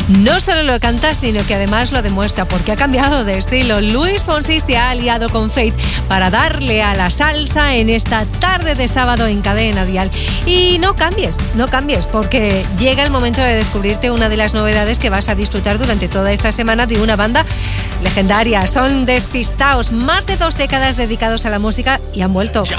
No solo lo canta, sino que además lo demuestra porque ha cambiado de estilo. Luis Fonsi se ha aliado con Feid para darle a la salsa en esta tarde de sábado en Cadena Dial. Y no cambies, porque llega el momento de descubrirte una de las novedades que vas a disfrutar durante toda esta semana de una banda legendaria. Son Despistaos, más de 2 décadas dedicados a la música y han vuelto. Ya